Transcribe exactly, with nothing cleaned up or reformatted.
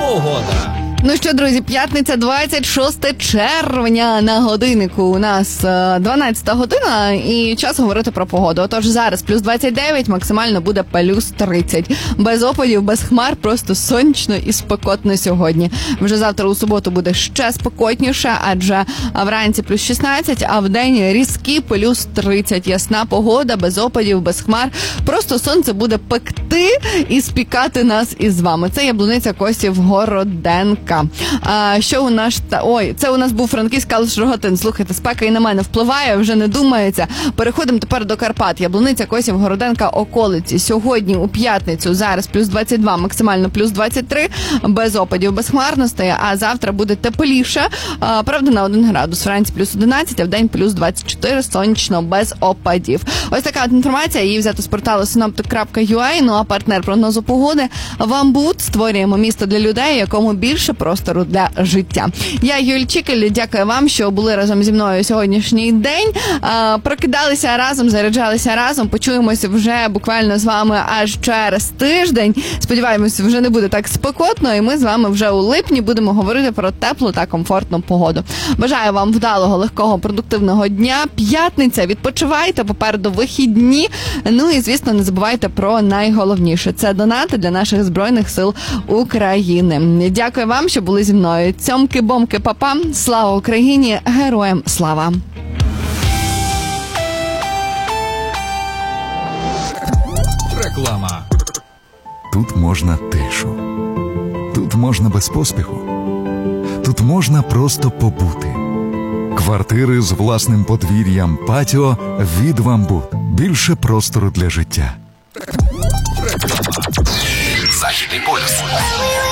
погода. Ну що, друзі, п'ятниця, двадцять шосте червня, на годиннику у нас дванадцята година і час говорити про погоду. Отож, зараз плюс двадцять дев'ять, максимально буде плюс тридцять. Без опадів, без хмар, просто сонячно і спекотно сьогодні. Вже завтра у суботу буде ще спекотніше, адже вранці плюс шістнадцять, а в день різкі плюс тридцять. Ясна погода, без опадів, без хмар. Просто сонце буде пекти і спікати нас із вами. Це Яблуниця, Косів, Городенка. А, що у нас... Та... Ой, це у нас був Франківськ, Калуш, Рогатин. Слухайте, спека і на мене впливає, вже не думається. Переходимо тепер до Карпат. Яблуниця, Косів, Городенка, околиці. Сьогодні у п'ятницю зараз плюс двадцять два, максимально плюс двадцять три, без опадів, без хмарностей, а завтра буде тепліше. А, правда, на один градус. Вранці плюс одинадцять, а в день плюс двадцять чотири, сонячно, без опадів. Ось така от інформація. Її взято з порталу синоптик крапка ю а. Ну а партнер прогнозу погоди Вамбут. Створюємо місто для людей, якому більше простору для життя. Я Юль Чікель, дякую вам, що були разом зі мною сьогоднішній день. А, прокидалися разом, заряджалися разом. Почуємося вже буквально з вами аж через тиждень. Сподіваємося, вже не буде так спекотно, і ми з вами вже у липні будемо говорити про теплу та комфортну погоду. Бажаю вам вдалого, легкого, продуктивного дня. П'ятниця, відпочивайте, попереду вихідні. Ну і, звісно, не забувайте про найголовніше. Це донати для наших Збройних сил України. Дякую вам, що були зі мною. Цьомки, бомки, папа. Слава Україні! Героям слава! Реклама. Тут можна тишу. Тут можна без поспіху. Тут можна просто побути. Квартири з власним подвір'ям, патіо від Вамбут. Більше простору для життя. Західний полюс.